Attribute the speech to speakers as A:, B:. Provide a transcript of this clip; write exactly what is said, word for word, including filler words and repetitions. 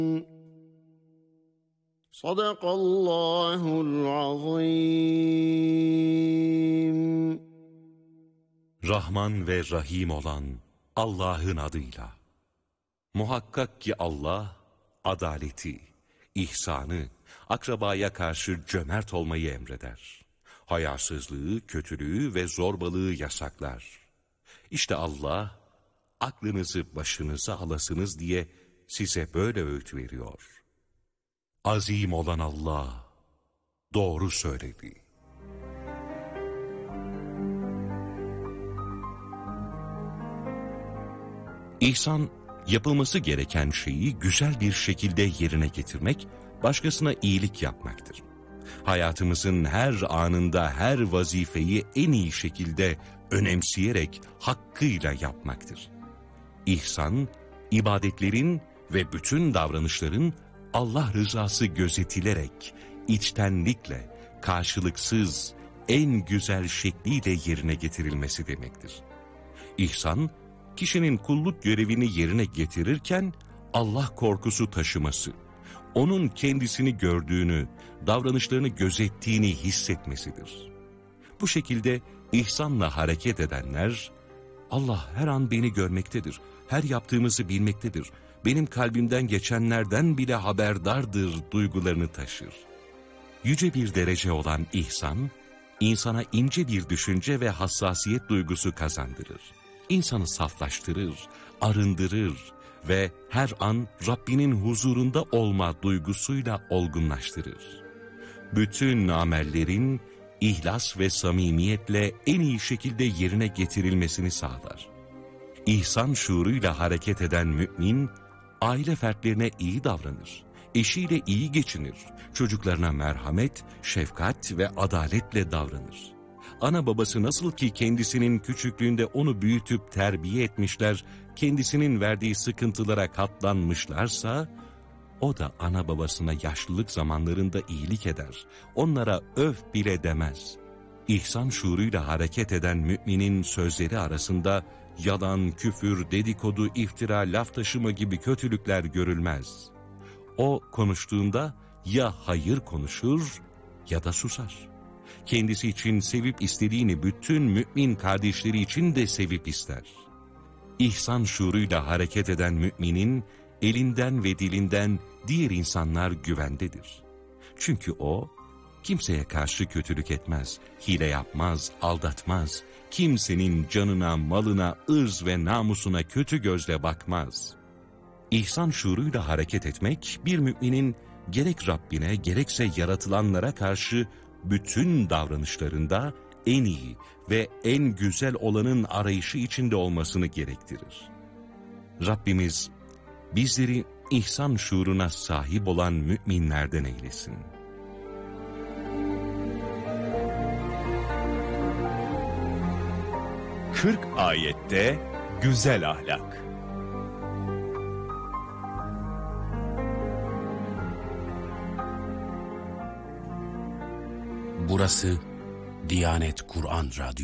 A: Sadakallahul azim.
B: Rahman ve Rahim olan Allah'ın adıyla. Muhakkak ki Allah, adaleti, ihsanı, akrabaya karşı cömert olmayı emreder. Hayasızlığı, kötülüğü ve zorbalığı yasaklar. İşte Allah, aklınızı başınıza alasınız diye size böyle öğüt veriyor. Azim olan Allah, doğru söyledi. İhsan, yapılması gereken şeyi güzel bir şekilde yerine getirmek, başkasına iyilik yapmaktır. Hayatımızın her anında her vazifeyi en iyi şekilde önemseyerek hakkıyla yapmaktır. İhsan, ibadetlerin ve bütün davranışların Allah rızası gözetilerek, içtenlikle, karşılıksız, en güzel şekliyle yerine getirilmesi demektir. İhsan, kişinin kulluk görevini yerine getirirken Allah korkusu taşıması, onun kendisini gördüğünü, davranışlarını gözettiğini hissetmesidir. Bu şekilde ihsanla hareket edenler, Allah her an beni görmektedir, her yaptığımızı bilmektedir, benim kalbimden geçenlerden bile haberdardır duygularını taşır. Yüce bir derece olan ihsan, insana ince bir düşünce ve hassasiyet duygusu kazandırır. İnsanı saflaştırır, arındırır ve her an Rabbinin huzurunda olma duygusuyla olgunlaştırır. Bütün amellerin ihlas ve samimiyetle en iyi şekilde yerine getirilmesini sağlar. İhsan şuuruyla hareket eden mümin, aile fertlerine iyi davranır, eşiyle iyi geçinir, çocuklarına merhamet, şefkat ve adaletle davranır. Ana babası nasıl ki kendisinin küçüklüğünde onu büyütüp terbiye etmişler, kendisinin verdiği sıkıntılara katlanmışlarsa, o da ana babasına yaşlılık zamanlarında iyilik eder, onlara öf bile demez. İhsan şuuruyla hareket eden müminin sözleri arasında yalan, küfür, dedikodu, iftira, laf taşıma gibi kötülükler görülmez. O konuştuğunda ya hayır konuşur ya da susar. Kendisi için sevip istediğini bütün mümin kardeşleri için de sevip ister. İhsan şuuruyla hareket eden müminin elinden ve dilinden diğer insanlar güvendedir. Çünkü o kimseye karşı kötülük etmez, hile yapmaz, aldatmaz, kimsenin canına, malına, ırz ve namusuna kötü gözle bakmaz. İhsan şuuruyla hareket etmek bir müminin gerek Rabbine gerekse yaratılanlara karşı bütün davranışlarında en iyi ve en güzel olanın arayışı içinde olmasını gerektirir. Rabbimiz bizleri ihsan şuuruna sahip olan müminlerden eylesin.
C: kırk ayette güzel ahlak.
D: Burası Diyanet Kur'an Radyo.